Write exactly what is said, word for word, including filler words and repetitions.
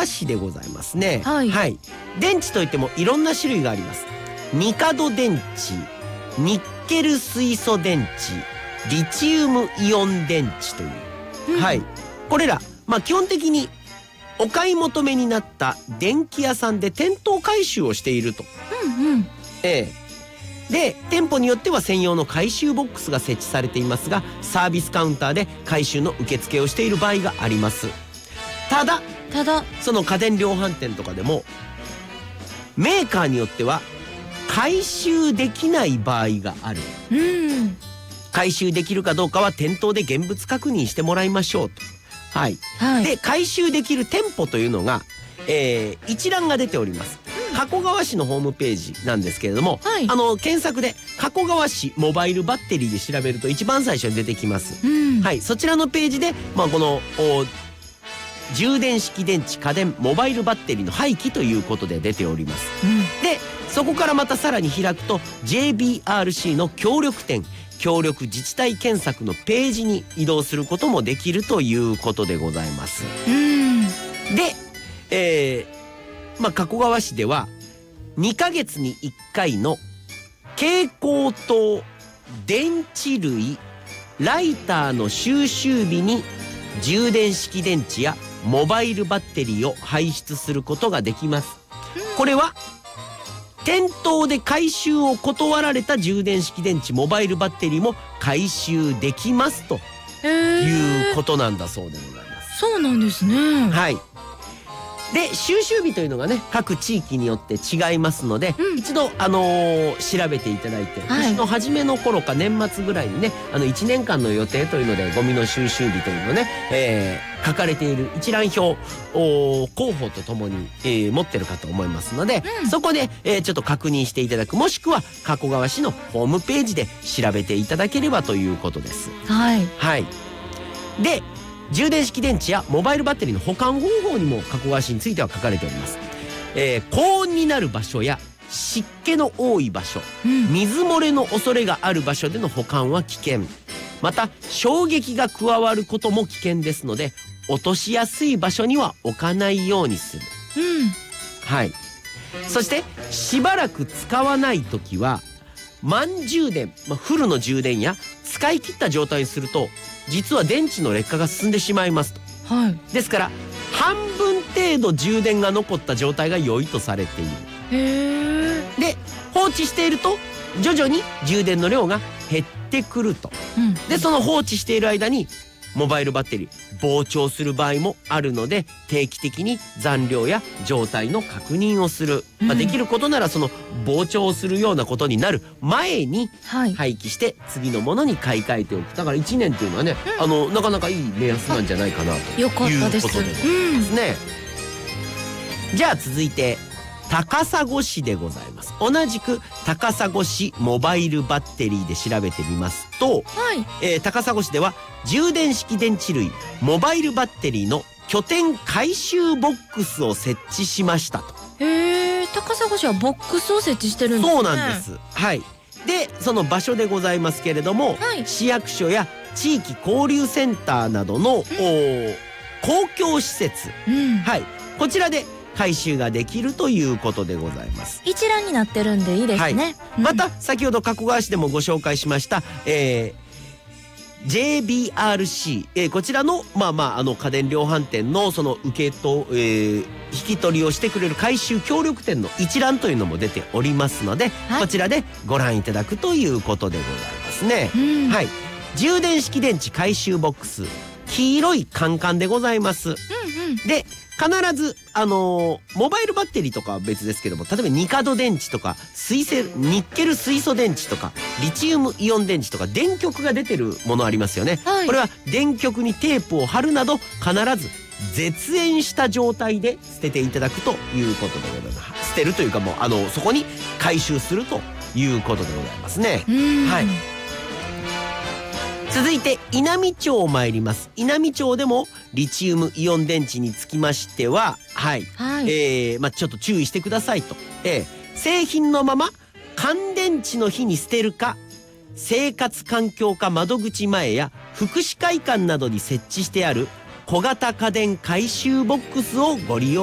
川市でございますね。 はい、 はい、電池といってもいろんな種類があります。ニカド電池、ニッケル水素電池、リチウムイオン電池という、うん、はい、これら、まあ、基本的にお買い求めになった電気屋さんで店頭回収をしていると。 うんうん、 ええ、で店舗によっては専用の回収ボックスが設置されていますが、サービスカウンターで回収の受付をしている場合があります。ただただその家電量販店とかでもメーカーによっては回収できない場合がある。 うん、 回収できるかどうかは店頭で現物確認してもらいましょうと。はい、はい、で回収できる店舗というのが、えー、一覧が出ております。加古川市のホームページなんですけれども、はい、あの検索で加古川市モバイルバッテリーで調べると一番最初に出てきます。うん、はい、そちらのページで、まあ、この充電式電池家電モバイルバッテリーの廃棄ということで出ております。うん、でそこからまたさらに開くと ジェイビーアールシー の協力店協力自治体検索のページに移動することもできるということでございます。うん、で、えーまあ、加古川市ではにかげつにいっかいの蛍光灯電池類ライターの収集日に充電式電池やモバイルバッテリーを排出することができます。これは店頭で回収を断られた充電式電池モバイルバッテリーも回収できますということなんだそうでございます。 そうなんですね。 はい。で収集日というのがね各地域によって違いますので、うん、一度、あのー、調べていただいて、はい、年の初めの頃か年末ぐらいにねあのいちねんかんの予定というのでゴミの収集日というのをね、えー、書かれている一覧表を広報とともに、えー、持ってるかと思いますので、うん、そこで、えー、ちょっと確認していただくもしくは加古川市のホームページで調べていただければということです。 はい、 はい、で充電式電池やモバイルバッテリーの保管方法にも加古川市については書かれております。えー、高温になる場所や湿気の多い場所、うん、水漏れの恐れがある場所での保管は危険、また衝撃が加わることも危険ですので落としやすい場所には置かないようにする。うん、はい。そしてしばらく使わないときは満充電、まあ、フルの充電や使い切った状態にすると実は電池の劣化が進んでしまいますと。はい、ですから半分程度充電が残った状態が良いとされている。へー。で放置していると徐々に充電の量が減ってくると。うん、でその放置している間にモバイルバッテリー膨張する場合もあるので定期的に残量や状態の確認をする、うん、まあ、できることならその膨張するようなことになる前に廃棄して次のものに買い替えておく。だからいちねんっていうのはね、うん、あのなかなかいい目安なんじゃないかなということでございますね。うん、じゃあ続いて高砂市でございます。同じく高砂市モバイルバッテリーで調べてみますと、はい、えー、高砂市では充電式電池類モバイルバッテリーの拠点回収ボックスを設置しましたと。 へえ、高砂市はボックスを設置してるんですね。 そうなんです。はい。でその場所でございますけれども、はい、市役所や地域交流センターなどの、うん、公共施設、うん、はい、こちらで回収ができるということでございます。 一覧になってるんでいいですね。はい、 うん、また先ほど加古川市でもご紹介しました、えー、ジェイビーアールシー、えー、こちらのまあまああの家電量販店のその受けと、えー、引き取りをしてくれる回収協力店の一覧というのも出ておりますので、はい、こちらでご覧いただくということでございますね。うん、はい。充電式電池回収ボックス黄色いカンカンでございます。うんうん、で必ず、あのー、モバイルバッテリーとかは別ですけども、例えばニカド電池とか水性ニッケル水素電池とかリチウムイオン電池とか電極が出てるものありますよね。はい、これは電極にテープを貼るなど必ず絶縁した状態で捨てていただくということでございます。捨てるというかもうあのそこに回収するということでございますね。はい。続いて稲美町参ります。稲美町でもリチウムイオン電池につきましては、はい、はい、えー、まあ、ちょっと注意してくださいと。えー、製品のまま乾電池の日に捨てるか、生活環境課窓口前や福祉会館などに設置してある小型家電回収ボックスをご利用